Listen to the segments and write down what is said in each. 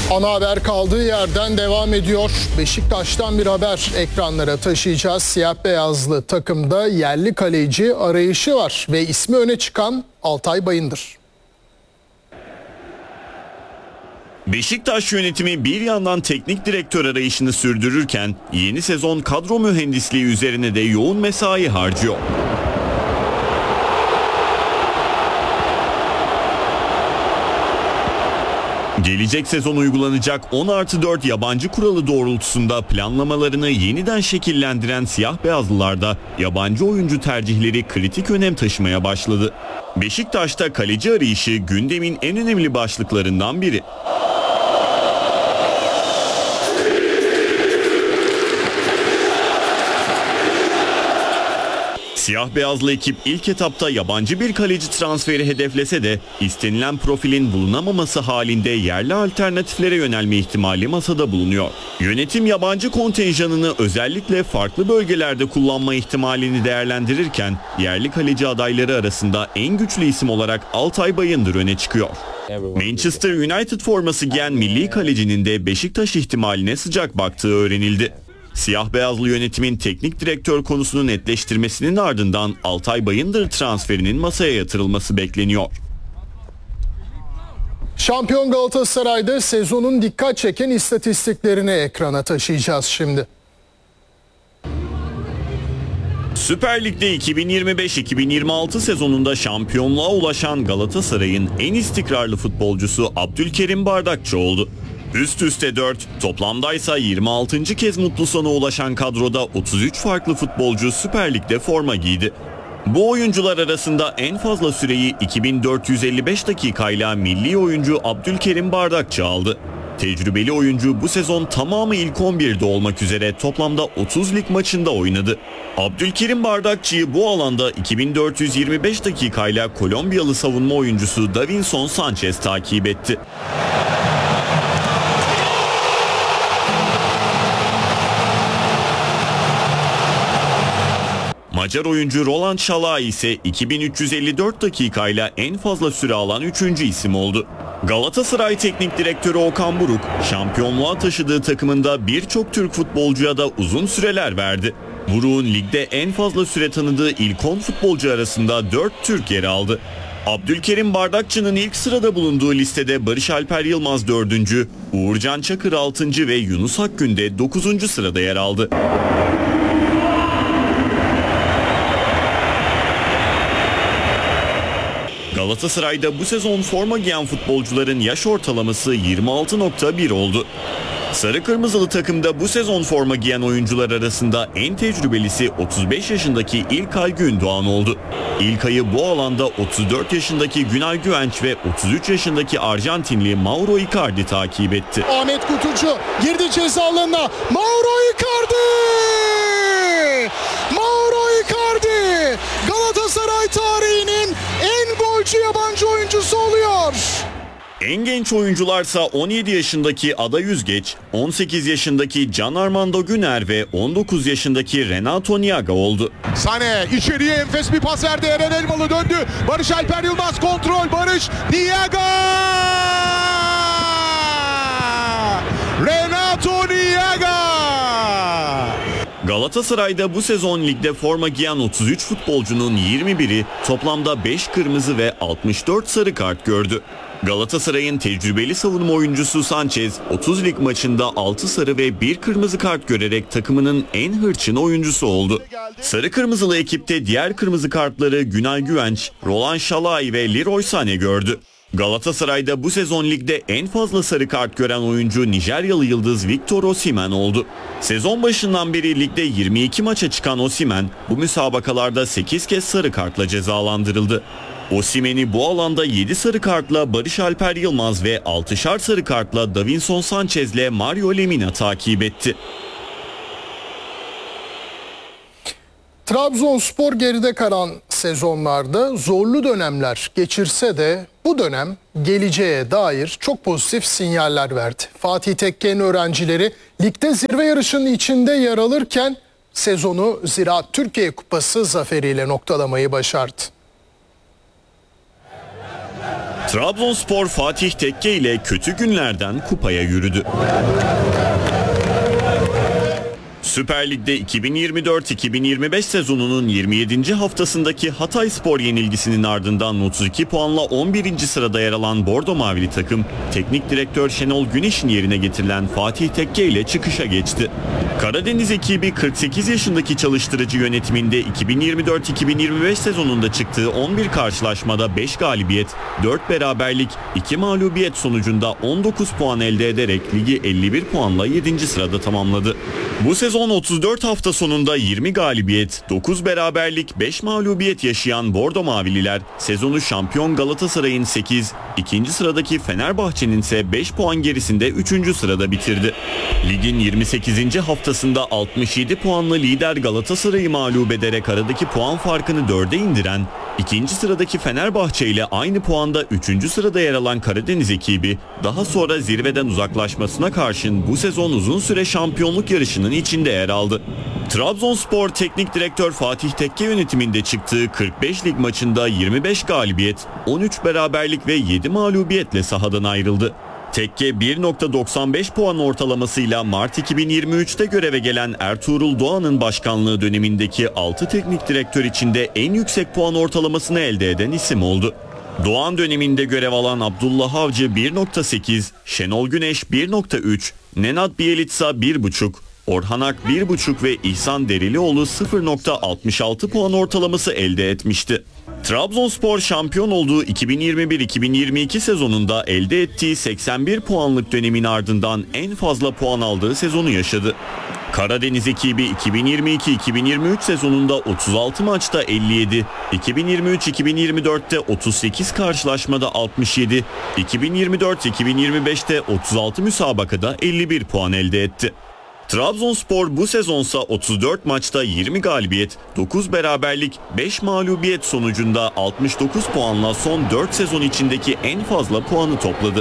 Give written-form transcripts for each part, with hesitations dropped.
Ana haber kaldığı yerden devam ediyor. Beşiktaş'tan bir haber ekranlara taşıyacağız. Siyah beyazlı takımda yerli kaleci arayışı var ve ismi öne çıkan Altay Bayındır. Beşiktaş yönetimi bir yandan teknik direktör arayışını sürdürürken yeni sezon kadro mühendisliği üzerine de yoğun mesai harcıyor. Gelecek sezon uygulanacak 10+4 yabancı kuralı doğrultusunda planlamalarını yeniden şekillendiren siyah beyazlılarda yabancı oyuncu tercihleri kritik önem taşımaya başladı. Beşiktaş'ta kaleci arayışı gündemin en önemli başlıklarından biri. Siyah beyazlı ekip ilk etapta yabancı bir kaleci transferi hedeflese de istenilen profilin bulunamaması halinde yerli alternatiflere yönelme ihtimali masada bulunuyor. Yönetim yabancı kontenjanını özellikle farklı bölgelerde kullanma ihtimalini değerlendirirken yerli kaleci adayları arasında en güçlü isim olarak Altay Bayındır öne çıkıyor. Manchester United forması giyen milli kalecinin de Beşiktaş ihtimaline sıcak baktığı öğrenildi. Siyah beyazlı yönetimin teknik direktör konusunu netleştirmesinin ardından Altay Bayındır transferinin masaya yatırılması bekleniyor. Şampiyon Galatasaray'da sezonun dikkat çeken istatistiklerini ekrana taşıyacağız şimdi. Süper Lig'de 2025-2026 sezonunda şampiyonluğa ulaşan Galatasaray'ın en istikrarlı futbolcusu Abdülkerim Bardakçı oldu. Üst üste 4, toplamdaysa 26. kez mutlu sona ulaşan kadroda 33 farklı futbolcu Süper Lig'de forma giydi. Bu oyuncular arasında en fazla süreyi 2455 dakikayla milli oyuncu Abdülkerim Bardakçı aldı. Tecrübeli oyuncu bu sezon tamamı ilk 11'de olmak üzere toplamda 30 lig maçında oynadı. Abdülkerim Bardakçı'yı bu alanda 2425 dakikayla Kolombiyalı savunma oyuncusu Davinson Sanchez takip etti. Macar oyuncu Roland Şalai ise 2354 dakikayla en fazla süre alan 3. isim oldu. Galatasaray Teknik Direktörü Okan Buruk, şampiyonluğa taşıdığı takımında birçok Türk futbolcuya da uzun süreler verdi. Buruk'un ligde en fazla süre tanıdığı ilk 10 futbolcu arasında 4 Türk yer aldı. Abdülkerim Bardakçı'nın ilk sırada bulunduğu listede Barış Alper Yılmaz 4. Uğurcan Çakır 6. ve Yunus Akgün de 9. sırada yer aldı. Galatasaray'da bu sezon forma giyen futbolcuların yaş ortalaması 26.1 oldu. Sarı Kırmızılı takımda bu sezon forma giyen oyuncular arasında en tecrübelisi 35 yaşındaki İlkay Gündoğan oldu. İlkay'ı bu alanda 34 yaşındaki Günay Güvenç ve 33 yaşındaki Arjantinli Mauro Icardi takip etti. Ahmet Kutucu girdi ceza alanına. Mauro Icardi! Mauro Icardi! Galatasaray tarihinin en golcü yabancı oyuncusu oluyor. En genç oyuncularsa 17 yaşındaki Ada Yüzgeç, 18 yaşındaki Can Armando Güner ve 19 yaşındaki Renato Niaga oldu. Sane içeriye enfes bir pas verdi. Eren Elmalı döndü. Barış Alper Yılmaz kontrol. Barış Niaga! Renato Niaga! Galatasaray'da bu sezon ligde forma giyen 33 futbolcunun 21'i toplamda 5 kırmızı ve 64 sarı kart gördü. Galatasaray'ın tecrübeli savunma oyuncusu Sanchez 30 lig maçında 6 sarı ve 1 kırmızı kart görerek takımının en hırçın oyuncusu oldu. Sarı kırmızılı ekipte diğer kırmızı kartları Günay Güvenç, Roland Şalai ve Leroy Sané gördü. Galatasaray'da bu sezon ligde en fazla sarı kart gören oyuncu Nijeryalı yıldız Victor Osimhen oldu. Sezon başından beri ligde 22 maça çıkan Osimhen bu müsabakalarda 8 kez sarı kartla cezalandırıldı. Osimhen'i bu alanda 7 sarı kartla Barış Alper Yılmaz ve 6'şar sarı kartla Davinson Sanchez'le Mario Lemina takip etti. Trabzonspor geride kalan sezonlarda zorlu dönemler geçirse de bu dönem geleceğe dair çok pozitif sinyaller verdi. Fatih Tekke'nin öğrencileri ligde zirve yarışının içinde yer alırken sezonu Ziraat Türkiye Kupası zaferiyle noktalamayı başardı. Trabzonspor Fatih Tekke ile kötü günlerden kupaya yürüdü. Süper Lig'de 2024-2025 sezonunun 27. haftasındaki Hatayspor yenilgisinin ardından 32 puanla 11. sırada yer alan Bordo Mavili takım, teknik direktör Şenol Güneş'in yerine getirilen Fatih Tekke ile çıkışa geçti. Karadeniz ekibi 48 yaşındaki çalıştırıcı yönetiminde 2024-2025 sezonunda çıktığı 11 karşılaşmada 5 galibiyet, 4 beraberlik, 2 mağlubiyet sonucunda 19 puan elde ederek ligi 51 puanla 7. sırada tamamladı. Bu sezon 34 hafta sonunda 20 galibiyet, 9 beraberlik, 5 mağlubiyet yaşayan Bordo Mavililer sezonu şampiyon Galatasaray'ın 8, ikinci sıradaki Fenerbahçe'nin ise 5 puan gerisinde 3. sırada bitirdi. Ligin 28. haftasında 67 puanlı lider Galatasaray'ı mağlup ederek aradaki puan farkını 4'e indiren, ikinci sıradaki Fenerbahçe ile aynı puanda 3. sırada yer alan Karadeniz ekibi daha sonra zirveden uzaklaşmasına karşın bu sezon uzun süre şampiyonluk yarışının içinde yer aldı. Trabzonspor Teknik Direktör Fatih Tekke yönetiminde çıktığı 45 lig maçında 25 galibiyet, 13 beraberlik ve 7 mağlubiyetle sahadan ayrıldı. Tekke 1.95 puan ortalamasıyla Mart 2023'te göreve gelen Ertuğrul Doğan'ın başkanlığı dönemindeki 6 teknik direktör içinde en yüksek puan ortalamasını elde eden isim oldu. Doğan döneminde görev alan Abdullah Avcı 1.8, Şenol Güneş 1.3, Nenad Bielitsa 1.5, Orhan Ak 1.5 ve İhsan Derilioğlu 0.66 puan ortalaması elde etmişti. Trabzonspor şampiyon olduğu 2021-2022 sezonunda elde ettiği 81 puanlık dönemin ardından en fazla puan aldığı sezonu yaşadı. Karadeniz ekibi 2022-2023 sezonunda 36 maçta 57, 2023-2024'te 38 karşılaşmada 67, 2024-2025'te 36 müsabakada 51 puan elde etti. Trabzonspor bu sezonsa 34 maçta 20 galibiyet, 9 beraberlik, 5 mağlubiyet sonucunda 69 puanla son 4 sezon içindeki en fazla puanı topladı.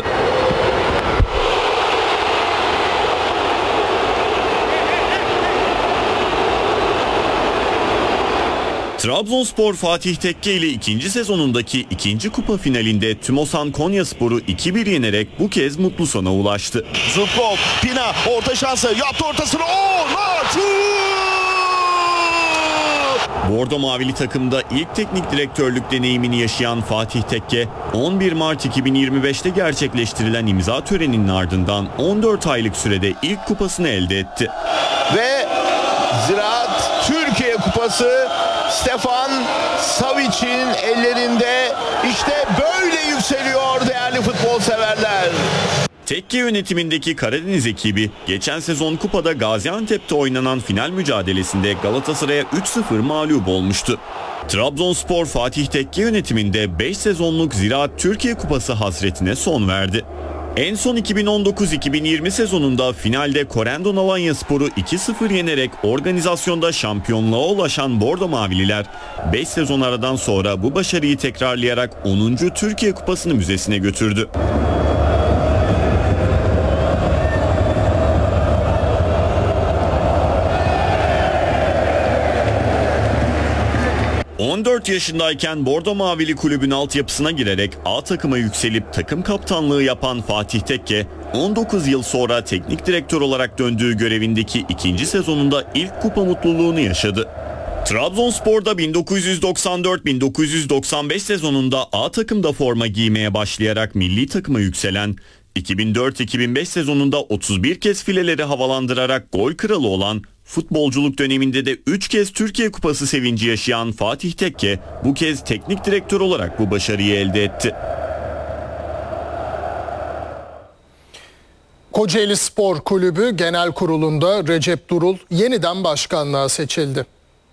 Trabzonspor Fatih Tekke ile ikinci sezonundaki ikinci kupa finalinde Tümosan Konyaspor'u 2-1 yenerek bu kez mutlu sona ulaştı. Zubkov, Pina orta şansı yaptı ortasını. Bordo Mavili takımda ilk teknik direktörlük deneyimini yaşayan Fatih Tekke, 11 Mart 2025'te gerçekleştirilen imza töreninin ardından 14 aylık sürede ilk kupasını elde etti. Ve Ziraat Türkiye Kupası Stefan Savic'in ellerinde, işte böyle yükseliyor değerli futbol severler. Tekke yönetimindeki Karadeniz ekibi geçen sezon kupada Gaziantep'te oynanan final mücadelesinde Galatasaray'a 3-0 mağlup olmuştu. Trabzonspor Fatih Tekke yönetiminde 5 sezonluk Ziraat Türkiye Kupası hasretine son verdi. En son 2019-2020 sezonunda finalde Corendon Alanyaspor'u 2-0 yenerek organizasyonda şampiyonluğa ulaşan Bordo Mavililer 5 sezon aradan sonra bu başarıyı tekrarlayarak 10. Türkiye Kupası'nı müzesine götürdü. ...14 yaşındayken Bordo Mavili kulübün altyapısına girerek A takıma yükselip takım kaptanlığı yapan Fatih Tekke... ...19 yıl sonra teknik direktör olarak döndüğü görevindeki ikinci sezonunda ilk kupa mutluluğunu yaşadı. Trabzonspor'da 1994-1995 sezonunda A takımda forma giymeye başlayarak milli takıma yükselen... ...2004-2005 sezonunda 31 kez fileleri havalandırarak gol kralı olan... Futbolculuk döneminde de 3 kez Türkiye Kupası sevinci yaşayan Fatih Tekke bu kez teknik direktör olarak bu başarıyı elde etti. Kocaeli Spor Kulübü Genel Kurulu'nda Recep Durul yeniden başkanlığa seçildi.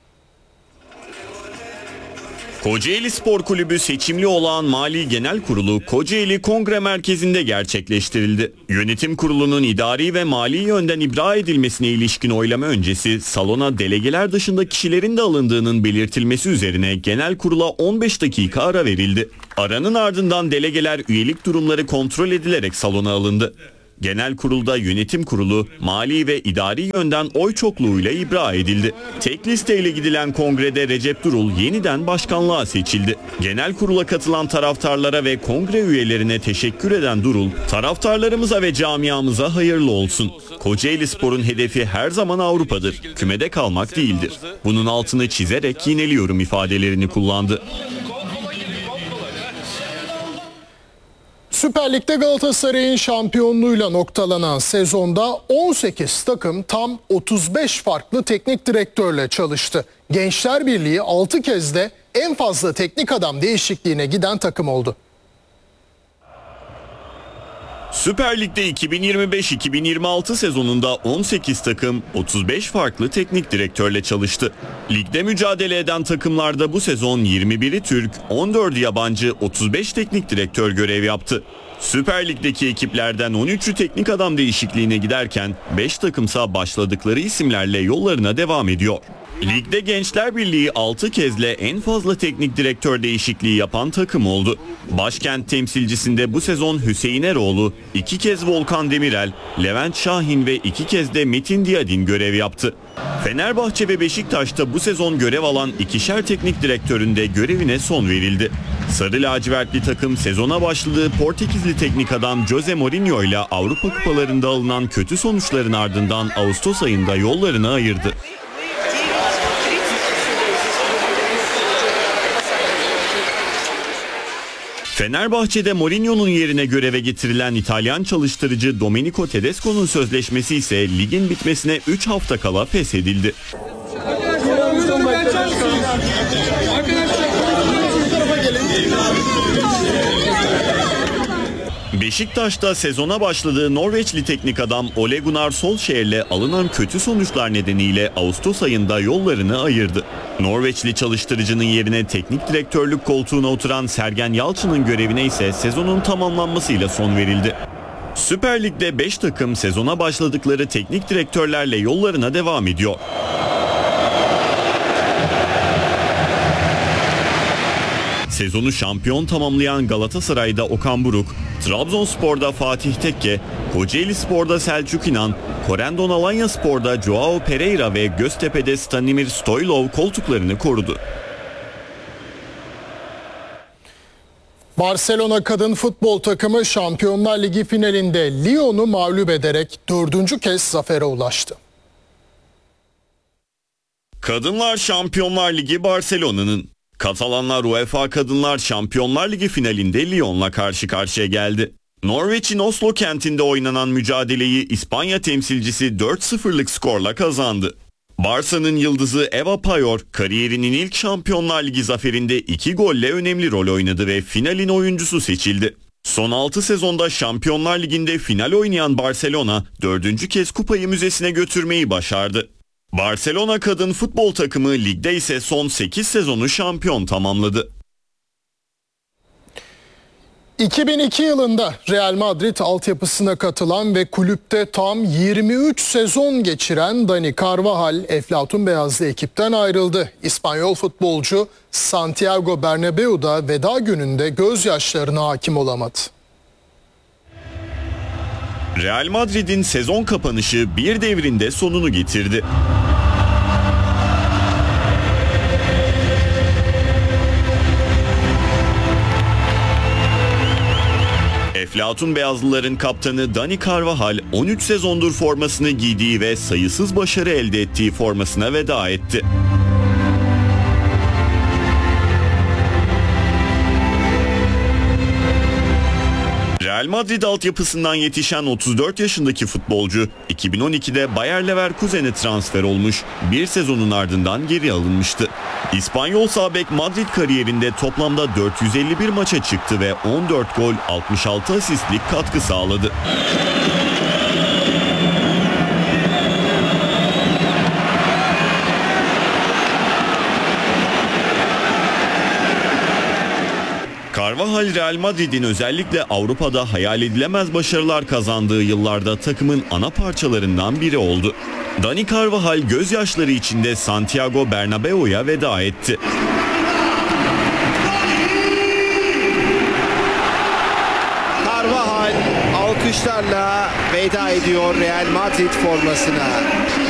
Kocaeli Spor Kulübü seçimli olan Mali Genel Kurulu Kocaeli Kongre Merkezi'nde gerçekleştirildi. Yönetim kurulunun idari ve mali yönden ibra edilmesine ilişkin oylama öncesi salona delegeler dışında kişilerin de alındığının belirtilmesi üzerine genel kurula 15 dakika ara verildi. Aranın ardından delegeler üyelik durumları kontrol edilerek salona alındı. Genel kurulda yönetim kurulu mali ve idari yönden oy çokluğuyla ibra edildi. Tek listeyle gidilen kongrede Recep Durul yeniden başkanlığa seçildi. Genel kurula katılan taraftarlara ve kongre üyelerine teşekkür eden Durul, taraftarlarımıza ve camiamıza hayırlı olsun. Kocaelispor'un hedefi her zaman Avrupa'dır. Kümede kalmak değildir. Bunun altını çizerek yineliyorum ifadelerini kullandı. Süper Lig'de Galatasaray'ın şampiyonluğuyla noktalanan sezonda 18 takım tam 35 farklı teknik direktörle çalıştı. Gençler Birliği 6 kez de en fazla teknik adam değişikliğine giden takım oldu. Süper Lig'de 2025-2026 sezonunda 18 takım 35 farklı teknik direktörle çalıştı. Ligde mücadele eden takımlarda bu sezon 21'i Türk, 14'ü yabancı, 35 teknik direktör görev yaptı. Süper Lig'deki ekiplerden 13'ü teknik adam değişikliğine giderken 5 takımsa başladıkları isimlerle yollarına devam ediyor. Ligde Gençler Birliği 6 kezle en fazla teknik direktör değişikliği yapan takım oldu. Başkent temsilcisinde bu sezon Hüseyin Eroğlu, 2 kez Volkan Demirel, Levent Şahin ve 2 kez de Metin Diyadin görev yaptı. Fenerbahçe ve Beşiktaş'ta bu sezon görev alan ikişer teknik direktörün de görevine son verildi. Sarı lacivertli takım sezona başladığı Portekizli teknik adam Jose Mourinho ile Avrupa kupalarında alınan kötü sonuçların ardından Ağustos ayında yollarını ayırdı. Fenerbahçe'de Mourinho'nun yerine göreve getirilen İtalyan çalıştırıcı Domenico Tedesco'nun sözleşmesi ise ligin bitmesine 3 hafta kala feshedildi. Beşiktaş'ta sezona başladığı Norveçli teknik adam Ole Gunnar Solskjaer'le alınan kötü sonuçlar nedeniyle Ağustos ayında yollarını ayırdı. Norveçli çalıştırıcının yerine teknik direktörlük koltuğuna oturan Sergen Yalçın'ın görevine ise sezonun tamamlanmasıyla son verildi. Süper Lig'de 5 takım sezona başladıkları teknik direktörlerle yollarına devam ediyor. Sezonu şampiyon tamamlayan Galatasaray'da Okan Buruk, Trabzonspor'da Fatih Tekke, Kocaelispor'da Selçuk İnan, Corendon Alanyaspor'da Joao Pereira ve Göztepe'de Stanimir Stoylov koltuklarını korudu. Barcelona kadın futbol takımı Şampiyonlar Ligi finalinde Lyon'u mağlup ederek 4. kez zafere ulaştı. Kadınlar Şampiyonlar Ligi Barcelona'nın. Katalanlar UEFA Kadınlar Şampiyonlar Ligi finalinde Lyon'la karşı karşıya geldi. Norveç'in Oslo kentinde oynanan mücadeleyi İspanya temsilcisi 4-0'lık skorla kazandı. Barça'nın yıldızı Eva Payor kariyerinin ilk Şampiyonlar Ligi zaferinde 2 golle önemli rol oynadı ve finalin oyuncusu seçildi. Son 6 sezonda Şampiyonlar Ligi'nde final oynayan Barcelona 4. kez kupayı müzesine götürmeyi başardı. Barcelona kadın futbol takımı ligde ise son 8 sezonu şampiyon tamamladı. 2002 yılında Real Madrid altyapısına katılan ve kulüpte tam 23 sezon geçiren Dani Carvajal, Eflatun Beyazlı ekipten ayrıldı. İspanyol futbolcu Santiago Bernabéu'da veda gününde gözyaşlarına hakim olamadı. Real Madrid'in sezon kapanışı bir devrinde sonunu getirdi. Eflatun Beyazlıların kaptanı Dani Carvajal 13 sezondur formasını giydiği ve sayısız başarı elde ettiği formasına veda etti. Real Madrid altyapısından yetişen 34 yaşındaki futbolcu 2012'de Bayer Leverkusen'e transfer olmuş, bir sezonun ardından geri alınmıştı. İspanyol sağ bek Madrid kariyerinde toplamda 451 maça çıktı ve 14 gol 66 asistlik katkı sağladı. Carvajal, Real Madrid'in özellikle Avrupa'da hayal edilemez başarılar kazandığı yıllarda takımın ana parçalarından biri oldu. Dani Carvajal gözyaşları içinde Santiago Bernabéu'ya veda etti. Carvajal alkışlarla veda ediyor Real Madrid formasına.